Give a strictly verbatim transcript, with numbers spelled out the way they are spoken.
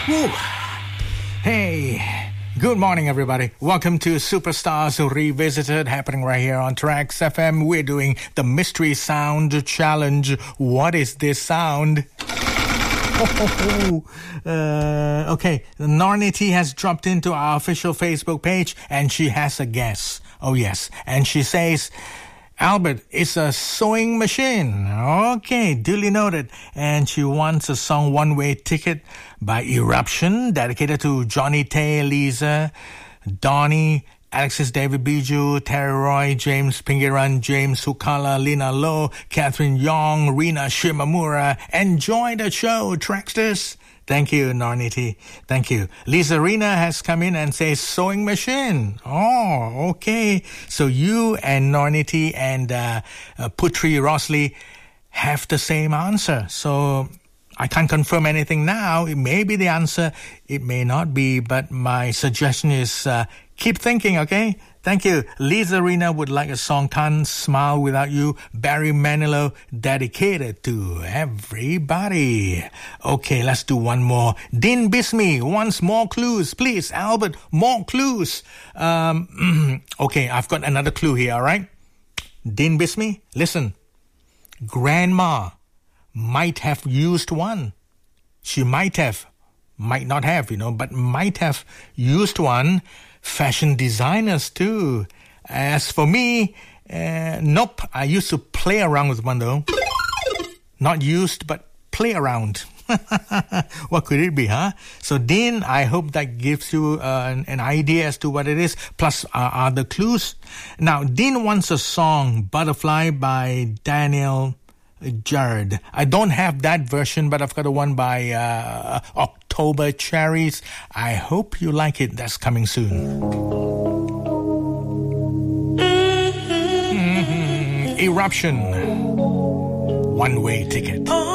Woo. Hey, good morning, everybody. Welcome to Superstars Revisited, happening right here on Tracks F M. We're doing the Mystery Sound Challenge. What is this sound? Oh, uh, okay, Nornity has dropped into our official Facebook page and she has a guess. Oh, yes. And she says, Albert, it's a sewing machine. Okay, duly noted. And she wants a song One-Way Ticket by Eruption, dedicated to Johnny Tay, Lisa, Donnie, Alexis David Bijou, Terry Roy, James Pingiran, James Hukala, Lina Low, Catherine Yong, Rina Shimamura. Enjoy the show, Tracksters. Thank you, Nornity. Thank you. Lisa Rina has come in and says sewing machine. Oh, okay. So you and Nornity and uh, uh, Putri Rosley have the same answer. So I can't confirm anything now. It may be the answer. It may not be. But my suggestion is uh, keep thinking, okay? Thank you. Lisa Rina would like a song, Can't Smile Without You, Barry Manilow, dedicated to everybody. Okay, let's do one more. Din Bismi wants more clues. Please, Albert, more clues. Um, okay, I've got another clue here, all right? Din Bismi, listen. Grandma might have used one. She might have, might not have, you know, but might have used one. Fashion designers too. As for me, uh, nope, I used to play around with one though. Not used, but play around. What could it be, huh? So Dean, I hope that gives you uh, an, an idea as to what it is, plus uh, other clues. Now, Dean wants a song, Butterfly by Daniel Jared. I don't have that version, but I've got a one by uh, October Cherries. I hope you like it. That's coming soon. Mm-hmm. Eruption. One-way ticket.